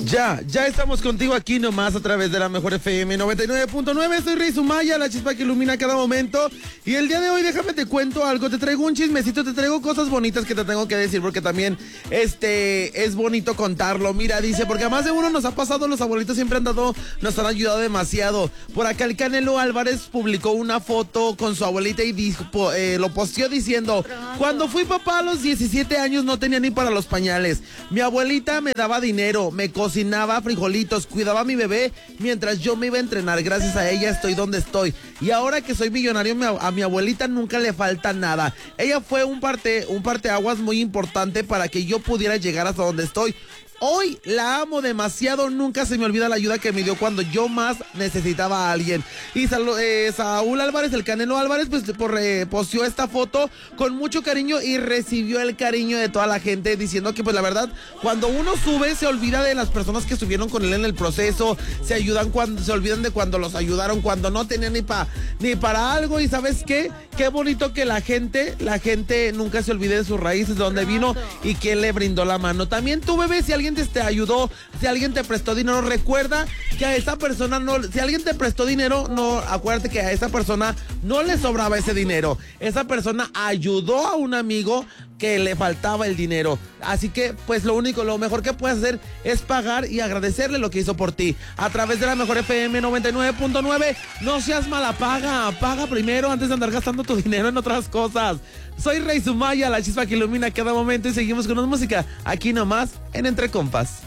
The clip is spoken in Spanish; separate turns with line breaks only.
Ya estamos contigo aquí nomás a través de la Mejor FM 99.9. Soy Rey Sumaya, la chispa que ilumina cada momento. Y el día de hoy, déjame te cuento algo. Te traigo un chismecito, te traigo cosas bonitas que te tengo que decir, porque también es bonito contarlo. Mira, dice, porque a más de uno nos ha pasado, los abuelitos siempre nos han ayudado demasiado. Por acá el Canelo Álvarez publicó una foto con su abuelita y lo posteó diciendo: cuando fui papá a los 17 años no tenía ni para los pañales. Mi abuelita me daba dinero, me cocinaba frijolitos, cuidaba a mi bebé mientras yo me iba a entrenar. Gracias a ella estoy donde estoy. Y ahora que soy millonario, a mi abuelita nunca le falta nada. Ella fue un parteaguas muy importante para que yo pudiera llegar hasta donde estoy. Hoy la amo demasiado, nunca se me olvida la ayuda que me dio cuando yo más necesitaba a alguien. Y Saúl Álvarez, el Canelo Álvarez, pues posteó esta foto con mucho cariño y recibió el cariño de toda la gente, diciendo que pues la verdad, cuando uno sube se olvida de las personas que estuvieron con él en el proceso, se olvidan de cuando los ayudaron, cuando no tenían ni para algo. Y ¿sabes qué? Qué bonito que la gente nunca se olvide de sus raíces, de dónde vino y quién le brindó la mano. También tú, bebé, si alguien te ayudó, si alguien te prestó dinero, recuerda que a esa persona si alguien te prestó dinero, acuérdate que a esa persona no le sobraba ese dinero. Esa persona ayudó a un amigo que le faltaba el dinero. Así que, pues lo mejor que puedes hacer es pagar y agradecerle lo que hizo por ti. A través de la Mejor FM 99.9, no seas mala paga primero antes de andar gastando tu dinero en otras cosas. Soy Rey Sumaya, la chispa que ilumina cada momento, y seguimos con más música aquí nomás en Entre Compas.